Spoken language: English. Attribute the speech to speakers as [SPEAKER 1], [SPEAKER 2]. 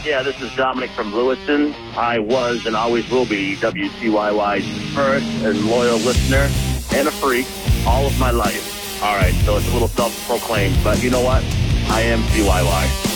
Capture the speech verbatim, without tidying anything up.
[SPEAKER 1] Yeah, this is Dominic from Lewiston. I was and always will be W C Y Y's first and loyal listener and a freak all of my life. All right, so it's a little self-proclaimed, but you know what? I am C Y Y.